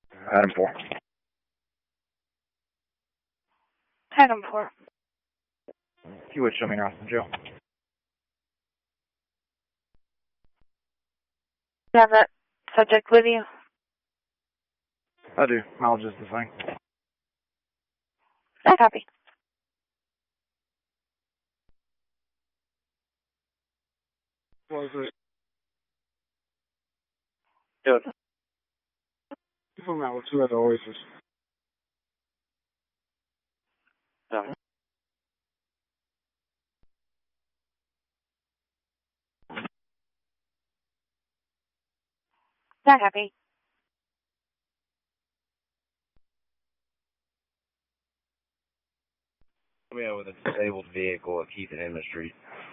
Item 4. Item 4. If you would show me an Austin Joe. You have that subject with you? I do. Mileage is the thing. I copy. What is it? Good. From that, what's the Oasis? No. I copy. Yeah, with a disabled vehicle at Keith and Emma Street.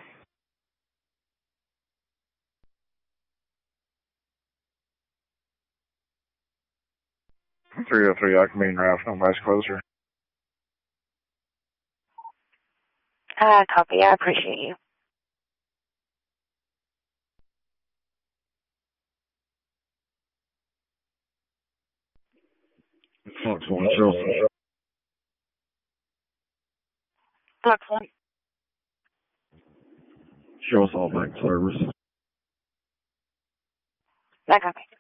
303 Ackerman Ralph, no vice closer. Copy. I appreciate you. Fox 1, show. Fox 1. Show us all back service. I copy.